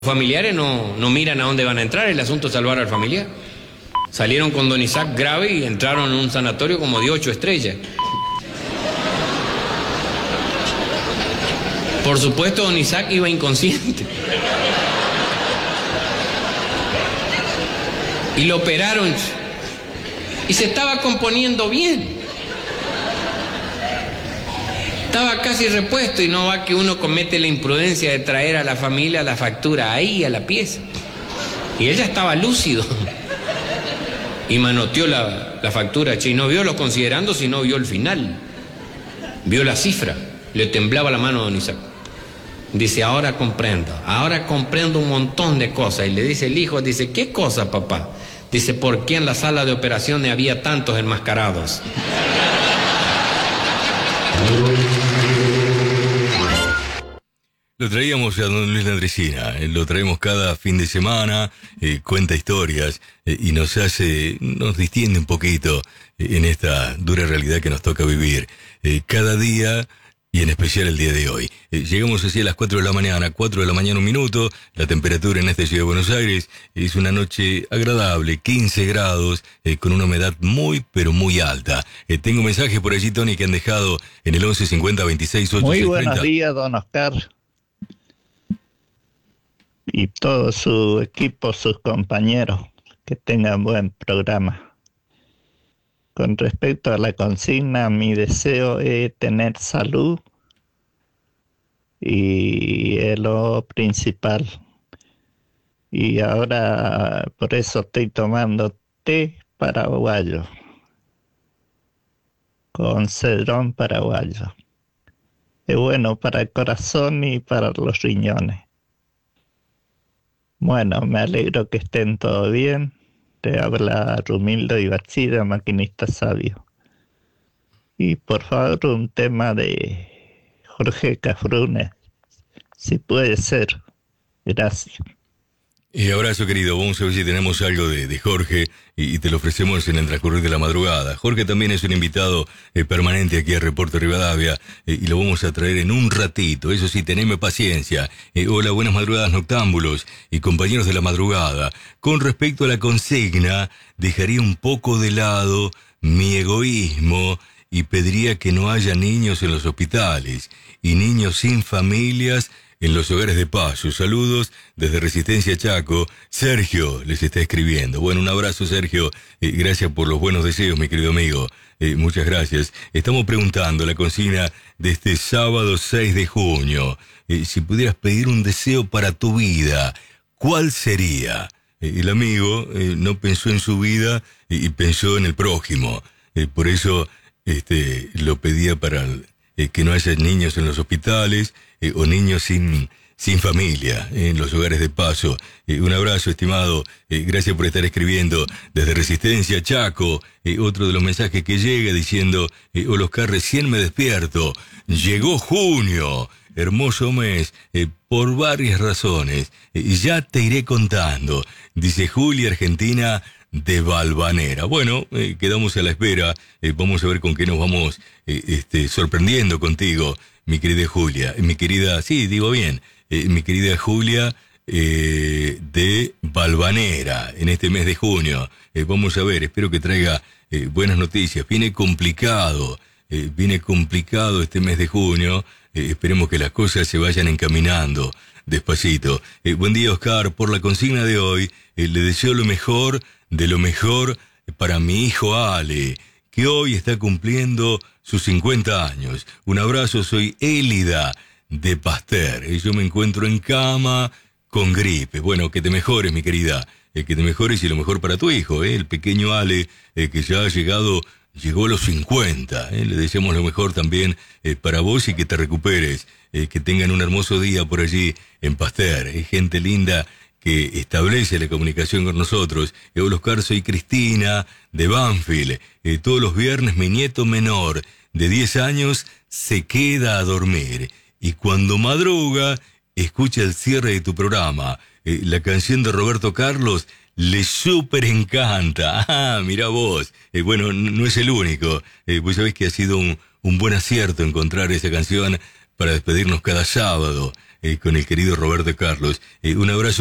Familiares no miran a dónde van a entrar, el asunto es salvar al familiar. Salieron con don Isaac grave y entraron en un sanatorio como de 8 estrellas. Por supuesto, don Isaac iba inconsciente. Y lo operaron y se estaba componiendo bien. Estaba casi repuesto y no va que uno comete la imprudencia de traer a la familia la factura ahí, a la pieza. Y él ya estaba lúcido. Y manoteó la factura, che, y no vio los considerandos, sino vio el final. Vio la cifra. Le temblaba la mano a don Isaac. Dice, ahora comprendo un montón de cosas. Y le dice el hijo, dice, ¿qué cosa, papá? Dice, ¿por qué en la sala de operaciones había tantos enmascarados? Lo traíamos a don Luis Landricina, lo traemos cada fin de semana, cuenta historias y nos distiende un poquito en esta dura realidad que nos toca vivir cada día y en especial el día de hoy. Llegamos así a las 4 de la mañana, 4 de la mañana 1 minuto, la temperatura en esta ciudad de Buenos Aires es una noche agradable, 15 grados, con una humedad muy, pero muy alta. Tengo mensajes por allí, Tony, que han dejado en el 11 50 26 8 Muy buenos días, don Oscar. Y todo su equipo, sus compañeros, que tengan buen programa. Con respecto a la consigna, mi deseo es tener salud y es lo principal. Y ahora por eso estoy tomando té paraguayo, con cedrón paraguayo. Es bueno para el corazón y para los riñones. Bueno, me alegro que estén todo bien. Te habla Rumildo Ibachida, maquinista sabio. Y por favor, un tema de Jorge Cafrune, si puede ser. Gracias. Abrazo, querido. Vamos a ver si tenemos algo de Jorge y te lo ofrecemos en el transcurrir de la madrugada. Jorge también es un invitado permanente aquí a Reporte Rivadavia y lo vamos a traer en un ratito. Eso sí, teneme paciencia. Hola, buenas madrugadas, noctámbulos y compañeros de la madrugada. Con respecto a la consigna, dejaría un poco de lado mi egoísmo y pediría que no haya niños en los hospitales y niños sin familias en los hogares de paso. Saludos desde Resistencia Chaco. Sergio les está escribiendo. Bueno, un abrazo, Sergio. Gracias por los buenos deseos, mi querido amigo. Muchas gracias. Estamos preguntando la consigna de este sábado 6 de junio. Si pudieras pedir un deseo para tu vida, ¿cuál sería? El amigo no pensó en su vida y pensó en el prójimo. Por eso lo pedía para que no haya niños en los hospitales o niños sin familia en los hogares de paso. Un abrazo, estimado. Gracias por estar escribiendo desde Resistencia Chaco. Otro de los mensajes que llega diciendo, hola Oscar, recién me despierto. Llegó junio. Hermoso mes, por varias razones. Ya te iré contando. Dice Julia, Argentina, de Valvanera. Bueno, quedamos a la espera. Vamos a ver con qué nos vamos sorprendiendo contigo, mi querida Julia. Mi querida, sí, digo bien, mi querida Julia de Valvanera, en este mes de junio. Vamos a ver, espero que traiga buenas noticias. Viene complicado este mes de junio. Esperemos que las cosas se vayan encaminando despacito. Buen día, Oscar. Por la consigna de hoy, le deseo lo mejor de lo mejor para mi hijo Ale, que hoy está cumpliendo sus 50 años. Un abrazo, soy Élida de Pasteur. Yo me encuentro en cama con gripe. Bueno, que te mejores, mi querida. Que te mejores y lo mejor para tu hijo, el pequeño Ale, que ya llegó a los 50. Le deseamos lo mejor también para vos y que te recuperes. Que tengan un hermoso día por allí en Pasteur. Gente linda que establece la comunicación con nosotros. Hola Oscar, soy Cristina de Banfield. Todos los viernes mi nieto menor de 10 años se queda a dormir y cuando madruga escucha el cierre de tu programa. La canción de Roberto Carlos le súper encanta. Ah, mira vos. Bueno, no es el único. Vos sabés que ha sido un buen acierto encontrar esa canción para despedirnos cada sábado. con el querido Roberto Carlos. Un abrazo.